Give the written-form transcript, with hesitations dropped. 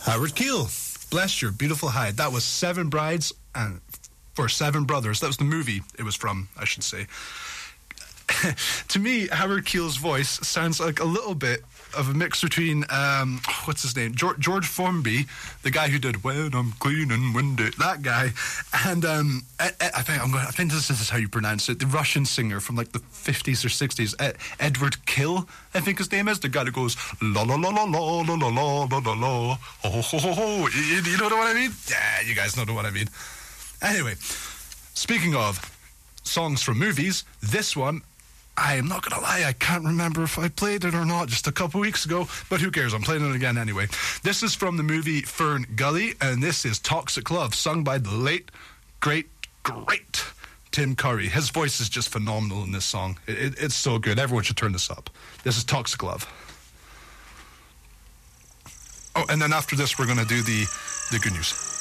Howard Keel, bless your beautiful hide. That was Seven Brides and for Seven Brothers. That was the movie it was from, I should say. To me, Howard Keel's voice sounds like a little bit of a mix between, what's his name? George Formby, the guy who did When I'm Clean and Windy, that guy, and I think this is how you pronounce it, the Russian singer from like the 50s or 60s, Edward Kill, I think his name is, the guy that goes la la la la la la la la la la la, ho ho ho ho. You know what I mean? Yeah, you guys know what I mean. Anyway, speaking of songs from movies, this one, I am not going to lie, I can't remember if I played it or not just a couple weeks ago, but who cares, I'm playing it again anyway. This is from the movie Fern Gully, and this is Toxic Love, sung by the late, great Tim Curry. His voice is just phenomenal in this song. It's so good, everyone should turn this up. This is Toxic Love. Oh, and then after this, we're going to do the good news.